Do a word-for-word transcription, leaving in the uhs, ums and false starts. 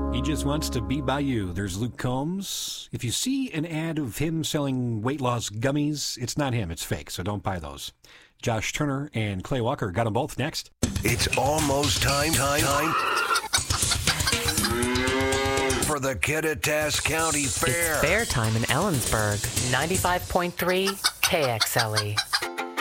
He just wants to be by you. There's Luke Combs. If you see an ad of him selling weight loss gummies, it's not him. It's fake, so don't buy those. Josh Turner and Clay Walker got them both next. It's almost time, time, time for the Kittitas County Fair. It's fair time in Ellensburg. ninety-five point three K X L E.